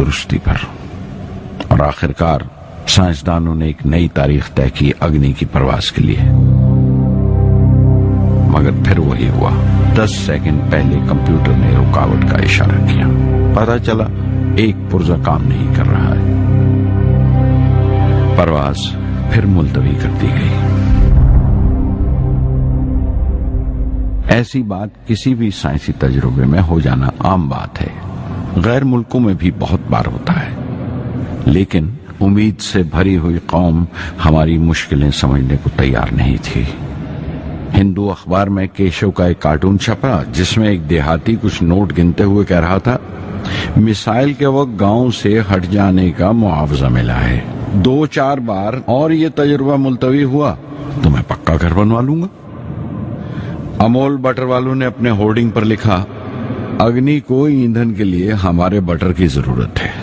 दुरुस्ती पर। और आखिरकार साइंसदानों ने एक नई तारीख तय की अग्नि की परवाज के लिए। मगर फिर वही हुआ। 10 सेकंड पहले कंप्यूटर ने रुकावट का इशारा किया। पता चला एक पुर्जा काम नहीं कर रहा है। परवाज फिर मुलतवी कर दी गई। ऐसी बात किसी भी साइंसी तजुर्बे में हो जाना आम बात है। गैर मुल्कों में भी बहुत बार होता है। लेकिन उम्मीद से भरी हुई कौम हमारी मुश्किलें समझने को तैयार नहीं थी। हिंदू अखबार में केशव का एक कार्टून छपा जिसमें एक देहाती कुछ नोट गिनते हुए कह रहा था, मिसाइल के वक्त गांव से हट जाने का मुआवजा मिला है। 2-4 बार और ये तजुर्बा मुलतवी हुआ तो मैं पक्का घर बनवा लूंगा। अमोल बटर वालों ने अपने होर्डिंग पर लिखा, अग्नि को ईंधन के लिए हमारे बटर की जरूरत है।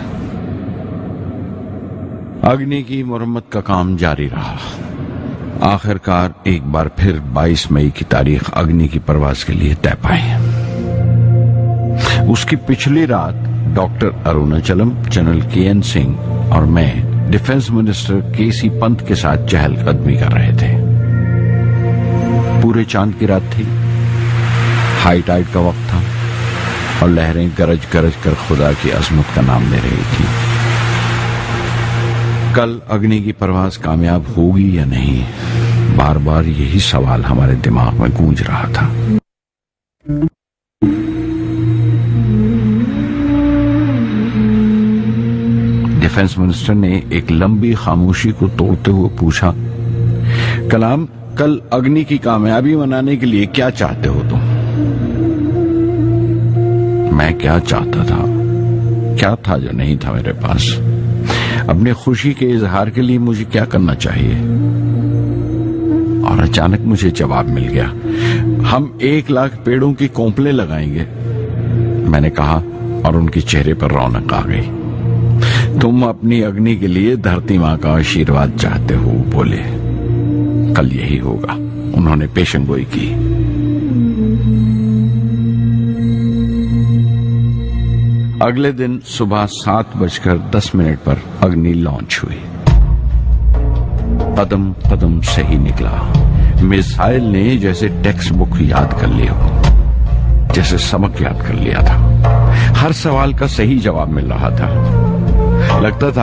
अग्नि की मरम्मत का काम जारी रहा। आखिरकार एक बार फिर 22 मई की तारीख अग्नि की परवाज के लिए तय पाई। उसकी पिछली रात doctor Arunachalam, general KN Singh और मैं डिफेंस मिनिस्टर KC पंत के साथ चहलकदमी कर रहे थे। पूरे चांद की रात थी, हाई टाइड का वक्त था और लहरें गरज गरज कर खुदा की अजमत का नाम ले रही थी। कल अग्नि की परवाज कामयाब होगी या नहीं, बार बार यही सवाल हमारे दिमाग में गूंज रहा था। डिफेंस मिनिस्टर ने एक लंबी खामोशी को तोड़ते हुए पूछा, कलाम, कल अग्नि की कामयाबी मनाने के लिए क्या चाहते हो तुम? मैं क्या चाहता था? क्या था जो नहीं था मेरे पास? अपनी खुशी के इजहार के लिए मुझे क्या करना चाहिए? और अचानक मुझे जवाब मिल गया, हम 1 लाख पेड़ों की कोंपले लगाएंगे। मैंने कहा और उनके चेहरे पर रौनक आ गई। तुम अपनी अग्नि के लिए धरती मां का आशीर्वाद चाहते हो, बोले। कल यही होगा। उन्होंने पेशेंगोई की। अगले दिन सुबह 7:10 पर अग्नि लॉन्च हुई। कदम कदम से ही निकला। मिसाइल ने जैसे टेक्स्ट बुक याद कर लिया हो, जैसे सबक याद कर लिया था। हर सवाल का सही जवाब मिल रहा था। लगता था